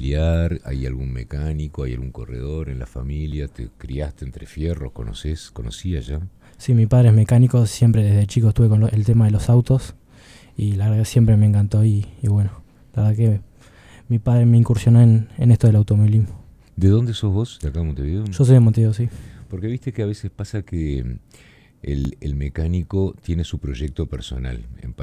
familiar? ¿Hay algún mecánico? ¿Hay algún corredor en la familia? ¿Te criaste entre fierros? ¿Conocías ya? Sí, mi padre es mecánico, siempre desde chico estuve con el tema de los autos y la verdad que siempre me encantó y bueno, la verdad que mi padre me incursionó en esto del automovilismo. ¿De dónde sos vos? ¿De acá en Montevideo? Yo soy de Montevideo, sí. Porque viste que a veces pasa que el mecánico tiene su proyecto personal. En